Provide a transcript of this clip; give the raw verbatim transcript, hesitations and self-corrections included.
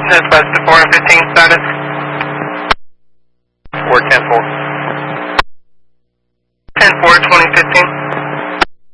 That's West to four fifteen status. four ten four. ten four, twenty fifteen.